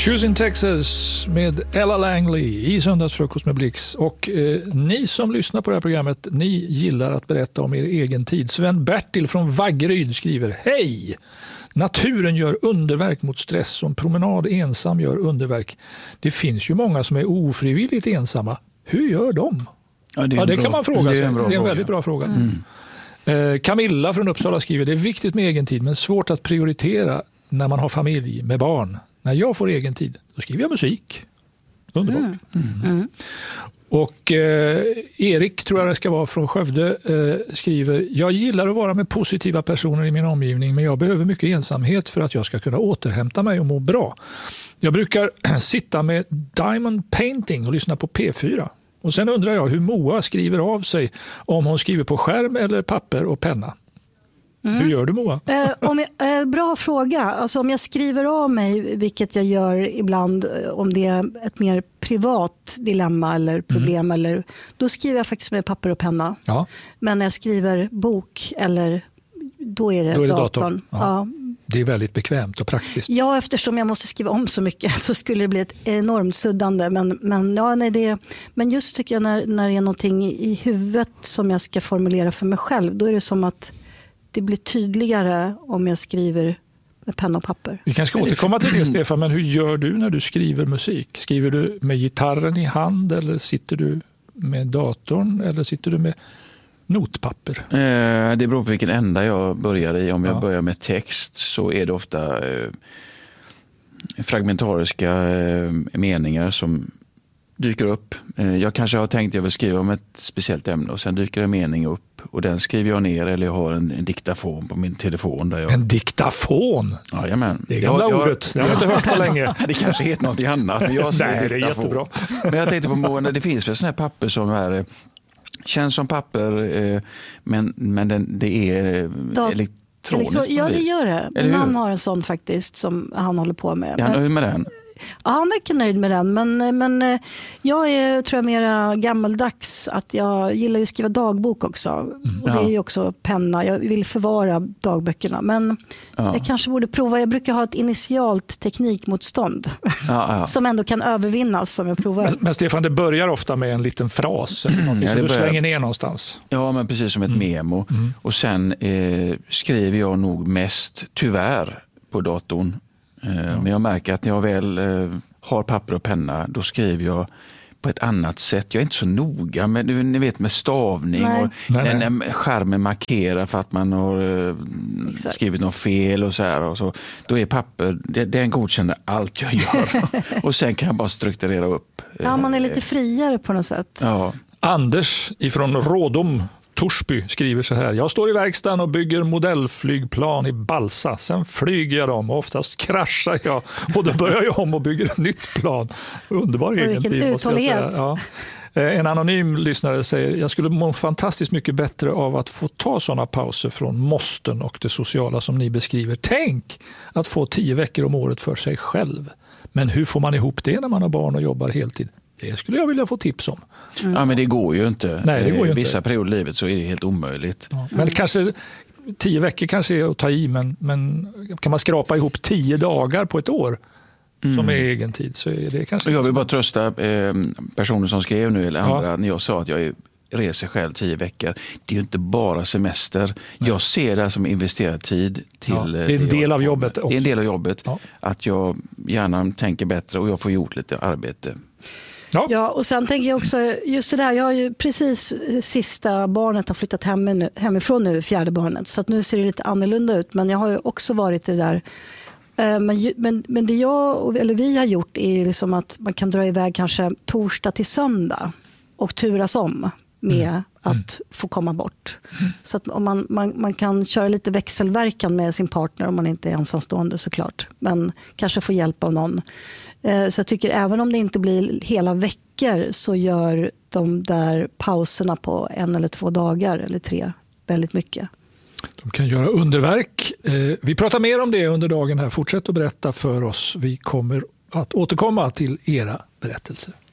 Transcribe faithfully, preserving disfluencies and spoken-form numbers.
Shoes in Texas med Ella Langley i Söndagsfrukost med Blix. Och eh, ni som lyssnar på det här programmet, ni gillar att berätta om er egen tid. Sven Bertil från Vaggeryd skriver: Hej! Naturen gör underverk mot stress och en promenad ensam gör underverk. Det finns ju många som är ofrivilligt ensamma. Hur gör de? Ja, det, ja, det bra, kan man fråga sig. Det är en, det är en fråga. väldigt bra fråga. Mm. Eh, Camilla från Uppsala skriver: Det är viktigt med egen tid men svårt att prioritera när man har familj med barn. När jag får egen tid, då skriver jag musik. Underbart. Mm. Mm. Och eh, Erik, tror jag det ska vara, från Skövde eh, skriver: Jag gillar att vara med positiva personer i min omgivning, men jag behöver mycket ensamhet för att jag ska kunna återhämta mig och må bra. Jag brukar sitta med Diamond Painting och lyssna på P fyra. Och sen undrar jag hur Moa skriver av sig, om hon skriver på skärm eller papper och penna. Mm. Hur gör du, Moa? Eh, om jag, eh, bra fråga. Alltså, om jag skriver av mig, vilket jag gör ibland, om det är ett mer privat dilemma eller problem, mm. eller, då skriver jag faktiskt med papper och penna. Ja. Men när jag skriver bok, eller, då är det, då är det datorn. datorn. Ja. Ja. Det är väldigt bekvämt och praktiskt. Ja, eftersom jag måste skriva om så mycket så skulle det bli ett enormt suddande. Men, men, ja, nej, det, men just tycker jag när, när det är någonting i huvudet som jag ska formulera för mig själv, då är det som att det blir tydligare om jag skriver med penna och papper. Vi kanske ska återkomma till det, Stefan, men hur gör du när du skriver musik? Skriver du med gitarren i hand eller sitter du med datorn eller sitter du med notpapper? Eh, det beror på vilken ända jag börjar i. Om jag ja. börjar med text så är det ofta eh, fragmentariska eh, meningar som dyker upp. Eh, jag kanske har tänkt att jag vill skriva om ett speciellt ämne och sen dyker en mening upp och den skriver jag ner, eller jag har en, en diktafon på min telefon. Där jag... En diktafon? Jajamän. Det är gamla jag, ordet. Det har jag inte hört på länge. Det kanske heter något annat. Men jag Nej, det är jättebra. Men jag tänkte på månader, det finns väl sådana här papper som är, känns som papper, eh, men, men den, det är Dat- elektroniskt. Elektro- ja, det gör det. Eller Min man hur? har en sån faktiskt som han håller på med. Är han nöjd med den? Ja, han verkar nöjd med den, men, men jag är, tror jag, mera gammaldags. Att jag gillar ju att skriva dagbok också. Mm. Och det är ju också penna. Jag vill förvara dagböckerna. Men ja. jag kanske borde prova. Jag brukar ha ett initialt teknikmotstånd. Ja, ja. Som ändå kan övervinnas som jag provar. Men, men Stefan, det börjar ofta med en liten fras. Eller något ja, som du börjar... slänger ner någonstans. Ja, men precis som ett mm. memo. Mm. Och sen eh, skriver jag nog mest, tyvärr, på datorn. Ja. Men jag märker att när jag väl eh, har papper och penna, då skriver jag på ett annat sätt. Jag är inte så noga med, ni vet, med stavning. Nej. Och nej, när, när skärmen markerar för att man har eh, skrivit något fel och så här. Och så, då är papper, det, den godkänner allt jag gör. Och sen kan jag bara strukturera upp. Eh, ja, man är lite friare på något sätt. Ja. Anders ifrån Rådom, Torsby, skriver så här: Jag står i verkstaden och bygger modellflygplan i balsa. Sen flyger jag dem och oftast kraschar jag och då börjar jag om och bygger ett nytt plan. Underbar egen tid, måste jag säga. Ja. En anonym lyssnare säger: Jag skulle må fantastiskt mycket bättre av att få ta sådana pauser från måsten och det sociala som ni beskriver. Tänk att få tio veckor om året för sig själv. Men hur får man ihop det när man har barn och jobbar heltid? Det skulle jag vilja få tips om. Mm. Ja, men det går ju inte. Nej, det går ju Vissa inte. perioder i livet så är det helt omöjligt. Ja. Men kanske tio veckor kanske är att ta i, men, men kan man skrapa ihop tio dagar på ett år mm. som är egen tid, så är det kanske... Och jag vill bara trösta eh, personer som skrev nu eller andra, ja. när jag sa att jag reser själv tio veckor. Det är ju inte bara semester. Nej. Jag ser det som investerad tid till... Ja, det är en del av jobbet också. Det är en del av jobbet. Ja. Att jag gärna tänker bättre och jag får gjort lite arbete. Ja. ja, och sen tänker jag också, just det där, jag har ju precis sista barnet har flyttat hem, hemifrån nu, fjärde barnet, så att nu ser det lite annorlunda ut, men jag har ju också varit i det där. Men, men, men det jag, eller vi har gjort är liksom att man kan dra iväg kanske torsdag till söndag och turas om med mm. att mm. få komma bort. Mm. Så att om man, man, man kan köra lite växelverkan med sin partner om man inte är ensamstående såklart, men kanske få hjälp av någon. Så jag tycker även om det inte blir hela veckor så gör de där pauserna på en eller två dagar eller tre väldigt mycket. De kan göra underverk. Vi pratar mer om det under dagen här. Fortsätt att berätta för oss. Vi kommer att återkomma till era berättelser.